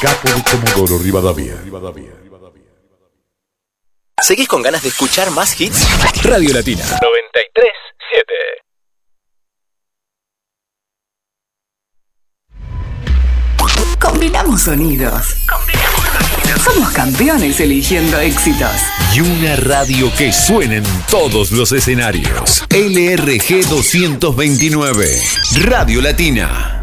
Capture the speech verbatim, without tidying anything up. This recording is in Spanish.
capo de Comodoro Rivadavia. ¿Seguís con ganas de escuchar más hits? Radio Latina noventa y tres siete. Combinamos sonidos. Combinamos sonidos. Somos campeones eligiendo éxitos. Y una radio que suene en todos los escenarios. L R G doscientos veintinueve. Radio Latina.